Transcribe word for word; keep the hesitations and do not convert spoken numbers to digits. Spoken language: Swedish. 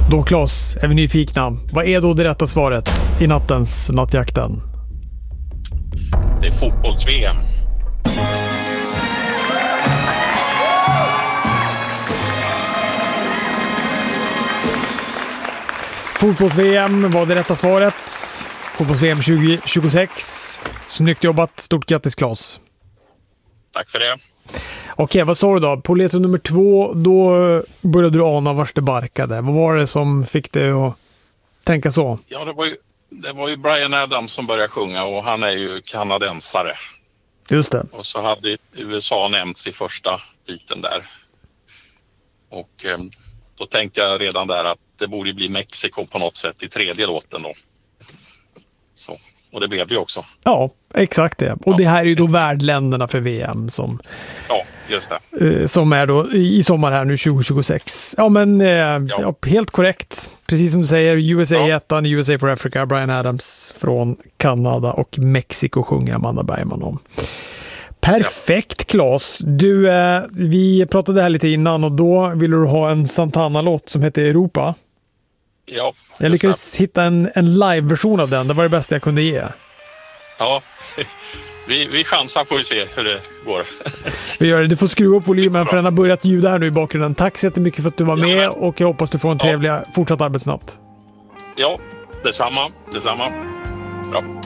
Då Claes, är vi nyfikna. Vad är då det rätta svaret i nattens nattjakten? Det är fotbolls-V M. Fotbolls-V M var det rätta svaret. Fotbolls-V M tjugo tjugosex. Snyggt jobbat. Stort grattis Claes. Tack för det. Okej, vad sa du då? På ledtråd nummer två, då började du ana vart det barkade. Vad var det som fick dig att tänka så? Ja, det var ju, det var ju Bryan Adams som började sjunga och han är ju kanadensare. Just det. Och så hade U S A nämnts i första biten där. Och eh, då tänkte jag redan där att det borde bli Mexiko på något sätt i tredje låten då. Så, och det blev det också. Ja, exakt det. Och ja. Det här är ju då värdländerna för V M som, ja, just det. Eh, som är då i sommar här nu tjugo tjugosex. Ja, men eh, ja. Ja, helt korrekt. Precis som du säger, U S A ja. ettan, U S A for Africa, Bryan Adams från Kanada och Mexiko sjunger Amanda Bergman om. Perfekt, Claes. Du, eh, vi pratade här lite innan och då ville du ha en Santana-låt som heter Europa. Ja. Jag lyckades det. hitta en, en live-version av den. Det var det bästa jag kunde ge. Ja, vi, vi chansar får vi se hur det går. Vi gör det. Du får skruva upp volymen för den har börjat ljuda här nu i bakgrunden. Tack så jättemycket för att du var med ja, och jag hoppas du får en trevlig ja. fortsatt arbetsnatt. Ja, detsamma. Detsamma. Bra.